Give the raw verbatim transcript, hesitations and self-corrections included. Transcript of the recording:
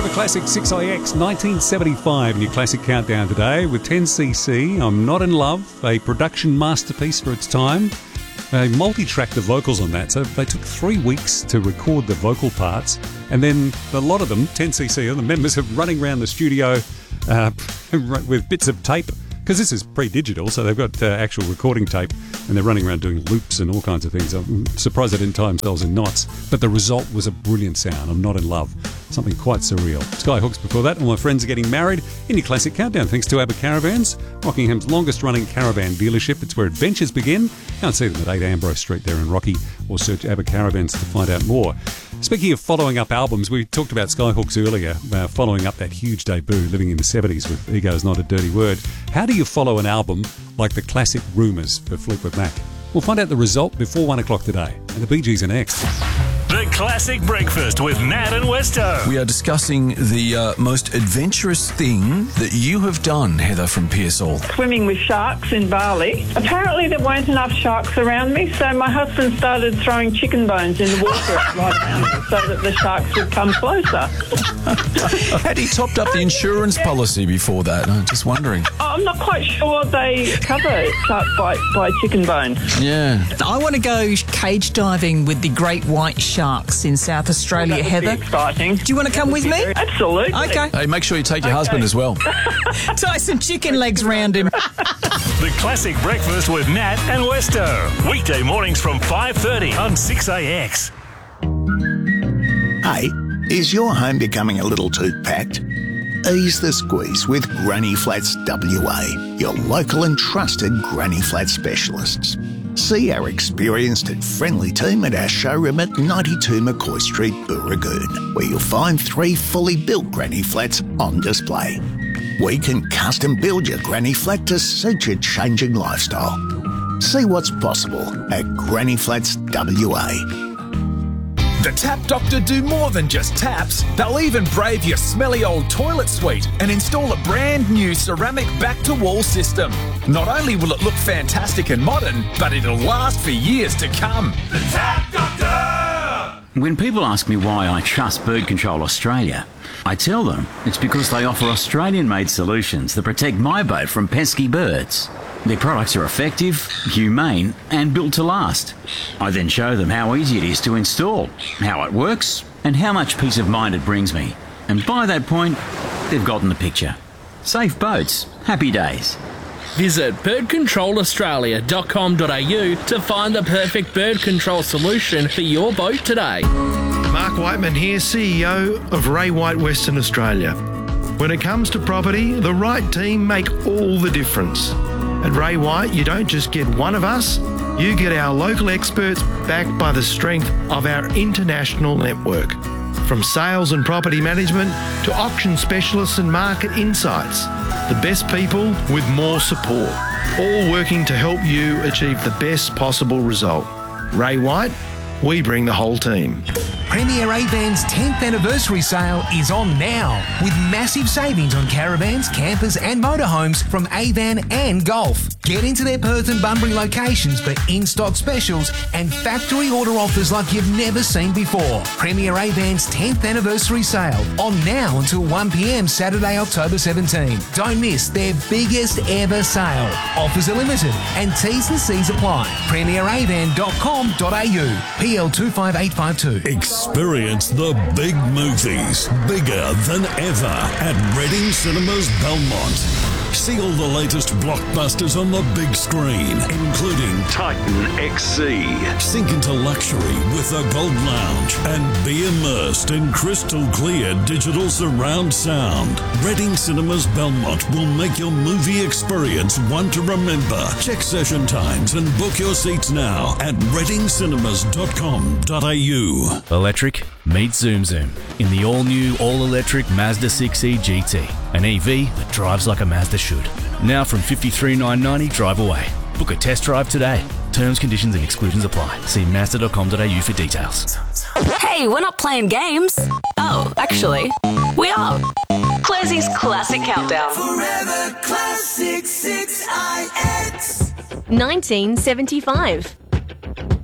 Forever Classic six I X nineteen seventy-five in your classic countdown today with ten C C, I'm Not in Love, a production masterpiece for its time. They multi-tracked the vocals on that, so they took three weeks to record the vocal parts, and then a lot of them, ten C C, the members are running around the studio uh, with bits of tape, because this is pre-digital, so they've got uh, actual recording tape, and they're running around doing loops and all kinds of things. I'm surprised they didn't tie themselves in knots, but the result was a brilliant sound. I'm Not in Love. Something quite surreal. Skyhooks before that. All my friends are getting married in your classic countdown thanks to ABBA Caravans, Rockingham's longest running caravan dealership. It's where adventures begin. Can't see them at eight Ambrose Street there in Rocky, or search ABBA Caravans to find out more. Speaking of following up albums, we talked about Skyhooks earlier, uh, following up that huge debut, Living in the seventies with Ego's Not a Dirty Word. How do you follow an album like the classic Rumours for Fleetwood Mac? We'll find out the result before one o'clock today. And the Bee Gees are next. The Classic Breakfast with Nat and Westo. We are discussing the uh, most adventurous thing that you have done, Heather from Pearsall. Swimming with sharks in Bali. Apparently there weren't enough sharks around me, so my husband started throwing chicken bones in the water right around me so that the sharks would come closer. Had he topped up the insurance policy before that? I'm just wondering. I'm not quite sure they cover shark bite by chicken bones. Yeah. I want to go cage diving with the great white sharks in South Australia, That would Heather. be exciting. Do you want to come with me? Absolutely. Okay. Hey, make sure you take your Okay. husband as well. Tie some chicken legs round him. The Classic Breakfast with Nat and Westo. Weekday mornings from five thirty on six A X. Hey, is your home becoming a little too packed? Ease the squeeze with Granny Flats W A, your local and trusted Granny Flat specialists. See our experienced and friendly team at our showroom at ninety-two McCoy Street, Booragoon, where you'll find three fully built Granny Flats on display. We can custom build your Granny Flat to suit your changing lifestyle. See what's possible at Granny Flats W A. The Tap Doctor do more than just taps. They'll even brave your smelly old toilet suite and install a brand new ceramic back-to-wall system. Not only will it look fantastic and modern, but it'll last for years to come. The Tap Doctor! When people ask me why I trust Bird Control Australia, I tell them it's because they offer Australian-made solutions that protect my boat from pesky birds. Their products are effective, humane and built to last. I then show them how easy it is to install, how it works and how much peace of mind it brings me. And by that point, they've gotten the picture. Safe boats, happy days. Visit bird control australia dot com dot a u to find the perfect bird control solution for your boat today. Mark Whiteman here, C E O of Ray White Western Australia. When it comes to property, the right team make all the difference. At Ray White, you don't just get one of us, you get our local experts backed by the strength of our international network. From sales and property management to auction specialists and market insights, the best people with more support, all working to help you achieve the best possible result. Ray White, we bring the whole team. Premier Avan's tenth anniversary sale is on now, with massive savings on caravans, campers and motorhomes from Avan and Golf. Get into their Perth and Bunbury locations for in-stock specials and factory order offers like you've never seen before. Premier Avan's tenth anniversary sale on now until one p m Saturday, October seventeenth. Don't miss their biggest ever sale. Offers are limited and T's and C's apply. premier avan dot com dot a u. P L two five eight five two. Experience the big movies, bigger than ever, at Reading Cinemas Belmont. See all the latest blockbusters on the big screen, including Titan X C. Sink into luxury with a Gold Lounge and be immersed in crystal clear digital surround sound. Reading Cinemas Belmont will make your movie experience one to remember. Check session times and book your seats now at reading cinemas dot com dot a u. Electric, meet Zoom Zoom in the all-new, all-electric Mazda six E G T. An E V that drives like a Mazda should. Now from fifty-three thousand nine hundred ninety dollars drive away. Book a test drive today. Terms, conditions and exclusions apply. See mazda dot com dot a u for details. Hey, we're not playing games. Oh, actually, we are. Classie's Classic Countdown. Forever Classic six I X. nineteen seventy-five.